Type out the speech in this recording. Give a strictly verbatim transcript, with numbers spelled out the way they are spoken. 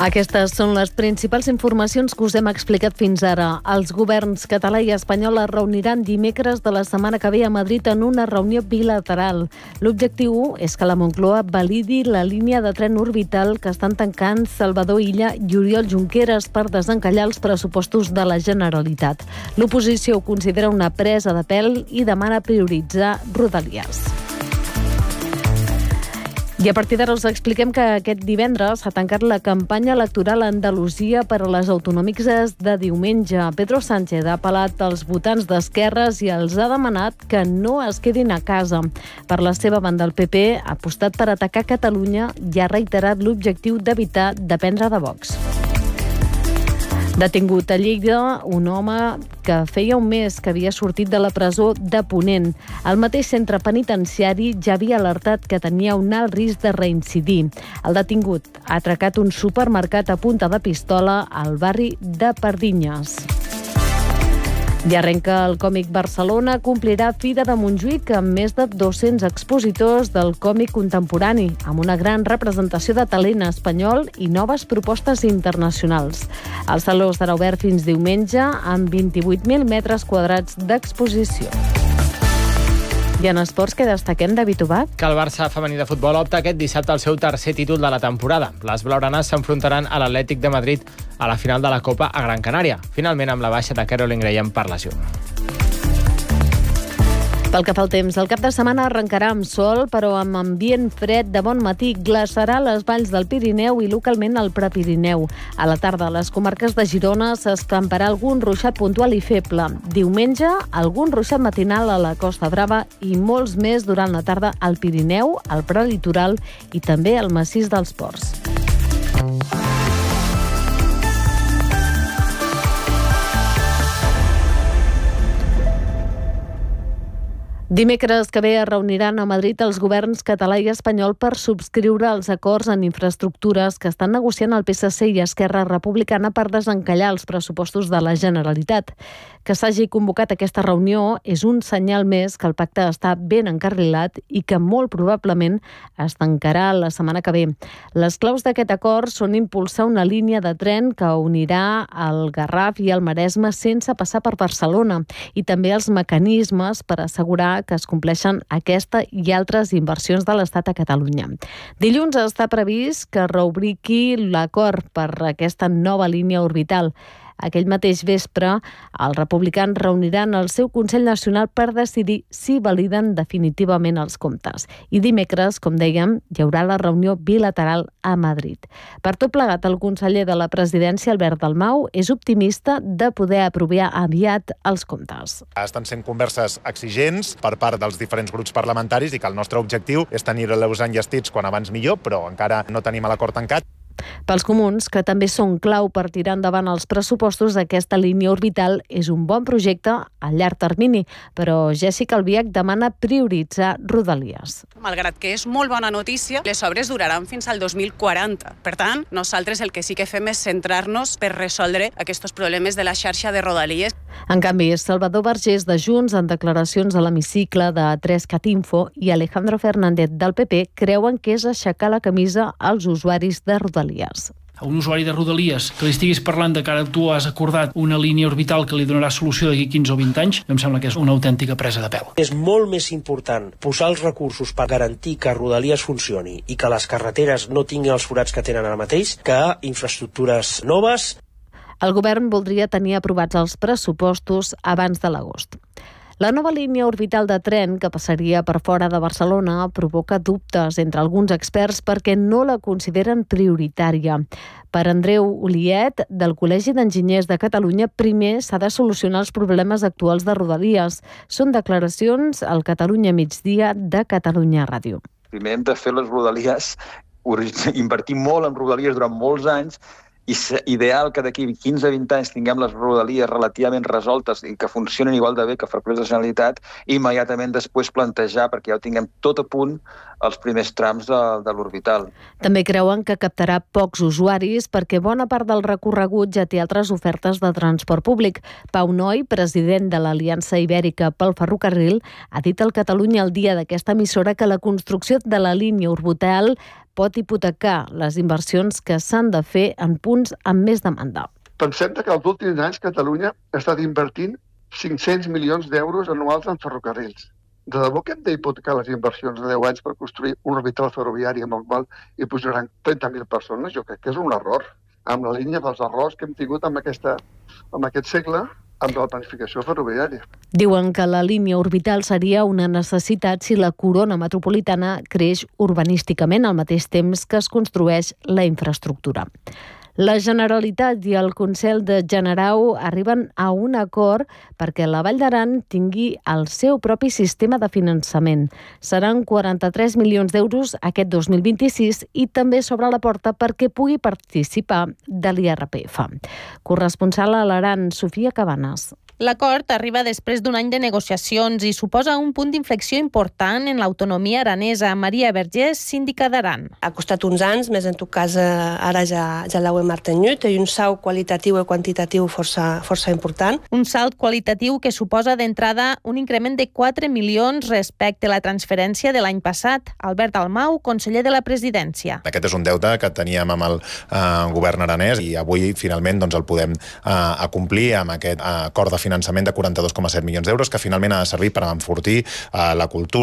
Aquestes són les principals informacions que us hem explicat fins ara. Els governs català i espanyol es reuniran dimecres de la setmana que ve a Madrid en una reunió bilateral. L'objectiu és que la Moncloa validi la línia de tren orbital que estan tancant Salvador Illa i Oriol Junqueras per desencallar els pressupostos de la Generalitat. L'oposició ho considera una presa de pèl i demana prioritzar Rodalies. I a partir d'ara us expliquem que aquest divendres s'ha tancat la campanya electoral a Andalusia per a les autonòmiques de diumenge. Pedro Sánchez ha apel·lat als votants d'esquerres i els ha demanat que no es quedin a casa. Per la seva banda, el P P ha apostat per atacar Catalunya i ha reiterat l'objectiu d'evitar dependre de Vox. Detingut a Lleida un home que feia un mes que havia sortit de la presó de Ponent. El mateix centre penitenciari ja havia alertat que tenia un alt risc de reincidir. El detingut ha atracat un supermercat a punta de pistola al barri de Pardinyes. I arrenca el Còmic Barcelona, complirà Fira de Montjuïc amb més de dos-cents expositors del còmic contemporani, amb una gran representació de talent espanyol i noves propostes internacionals. El saló estarà obert fins diumenge amb vint-i-vuit mil metres quadrats d'exposició. I en esports, què destaquem, David Ubach? Que el Barça femení de futbol opta aquest dissabte al seu tercer títol de la temporada. Les blaugranes s'enfrontaran a l'Atlètic de Madrid a la final de la Copa a Gran Canària, finalment amb la baixa de Caroline Graham per lesió. Pel que fa al temps, el cap de setmana arrencarà amb sol, però amb ambient fred de bon matí. Glaçarà les valls del Pirineu i localment al Prepirineu. A la tarda, a les comarques de Girona s'escamparà algun ruixat puntual i feble. Diumenge, algun ruixat matinal a la Costa Brava i molts més durant la tarda al Pirineu, al prelitoral i també al massís dels Ports. Dimecres que ve es reuniran a Madrid els governs català i espanyol per subscriure els acords en infraestructures que estan negociant el P S C i Esquerra Republicana per desencallar els pressupostos de la Generalitat. Que s'hagi convocat aquesta reunió és un senyal més que el pacte està ben encarrilat i que molt probablement es tancarà la setmana que ve. Les claus d'aquest acord són impulsar una línia de tren que unirà el Garraf i el Maresme sense passar per Barcelona i també els mecanismes per assegurar que es compleixen aquesta i altres inversions de l'Estat a Catalunya. Dilluns està previst que reobriqui l'acord per aquesta nova línia orbital. Aquell mateix vespre, els republicans reuniran el seu Consell Nacional per decidir si validen definitivament els comptes. I dimecres, com dèiem, hi haurà la reunió bilateral a Madrid. Per tot plegat, el conseller de la Presidència, Albert Dalmau, és optimista de poder aprovar aviat els comptes. Estan sent converses exigents per part dels diferents grups parlamentaris i que el nostre objectiu és tenir-los enllestits quan abans millor, però encara no tenim l'acord tancat. Pels comuns, que també són clau per tirar endavant els pressupostos, aquesta línia orbital és un bon projecte a llarg termini, però Jessica Albiach demana prioritzar Rodalies. Malgrat que és molt bona notícia, les obres duraran fins al dos mil quaranta. Per tant, nosaltres el que sí que fem és centrar-nos per resoldre aquests problemes de la xarxa de Rodalies. En canvi, Salvador Vergés de Junts, en declaracions a l'hemicicle de tres cat info, i Alejandro Fernández del P P creuen que és aixecar la camisa als usuaris de Rodalies. A un usuari de Rodalies que li estiguis parlant de que ara tu has acordat una línia orbital que li donarà solució d'aquí quinze o vint anys, em sembla que és una autèntica presa de pèl. És molt més important posar els recursos per garantir que Rodalies funcioni i que les carreteres no tinguin els forats que tenen ara mateix que infraestructures noves. El govern voldria tenir aprovats els pressupostos abans de l'agost. La nova línia orbital de tren que passaria per fora de Barcelona provoca dubtes entre alguns experts perquè no la consideren prioritària. Per Andreu Oliet, del Col·legi d'Enginyers de Catalunya, primer s'ha de solucionar els problemes actuals de Rodalies. Són declaracions al Catalunya Migdia de Catalunya Ràdio. Primer hem de fer les Rodalies, invertir molt en Rodalies durant molts anys, i és ideal que d'aquí quinze a vint anys tinguem les Rodalies relativament resoltes i que funcionin igual de bé que Ferrocarrils de la Generalitat i immediatament després plantejar, perquè ja ho tinguem tot a punt, els primers trams de, de l'orbital. També creuen que captarà pocs usuaris perquè bona part del recorregut ja té altres ofertes de transport públic. Pau Noi, president de l'Aliança Ibèrica pel Ferrocarril, ha dit al Catalunya al dia d'aquesta emissora que la construcció de la línia orbital pot hipotecar les inversions que s'han de fer en punts amb més demanda. Pensem que els últims anys Catalunya ha estat invertint cinc-cents milions d'euros anuals en ferrocarrils. De debò que hem d'hipotecar les inversions de deu anys per construir un orbital ferroviari amb el qual hi pujaran trenta mil persones? Jo crec que és un error, amb la línia dels errors que hem tingut en, aquesta, en aquest segle amb la planificació ferroviària. Diuen que la línia orbital seria una necessitat si la corona metropolitana creix urbanísticament al mateix temps que es construeix la infraestructura. La Generalitat i el Consell de Generau arriben a un acord perquè la Vall d'Aran tingui el seu propi sistema de finançament. Seran quaranta-tres milions d'euros aquest dos mil vint-i-sis i també s'obre la porta perquè pugui participar de l'I R P F. Corresponsal a l'Aran, Sofia Cabanes. L'acord arriba després d'un any de negociacions i suposa un punt d'inflexió important en l'autonomia aranesa. Maria Vergés, síndica d'Aran. Ha costat uns anys, més en tot cas ara ja, ja l'heu mantingut, i un salt qualitatiu i quantitatiu força, força important. Un salt qualitatiu que suposa d'entrada un increment de quatre milions respecte a la transferència de l'any passat. Albert Dalmau, conseller de la Presidència. Aquest és un deute que teníem amb el eh, govern aranès i avui finalment doncs, el podem eh, acomplir amb aquest eh, acord de finançament de quaranta-dos coma set milions d'euros que finalment ha de servir per enfortir eh, la cultura